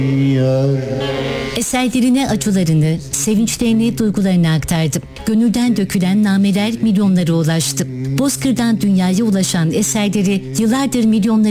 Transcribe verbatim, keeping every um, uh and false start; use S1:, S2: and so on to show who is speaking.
S1: Eserlerine acılarını, sevinçlerini, duygularını aktardı. Gönülden dökülen nameler milyonlara ulaştı. Bozkır'dan dünyaya ulaşan eserleri yıllardır milyonlara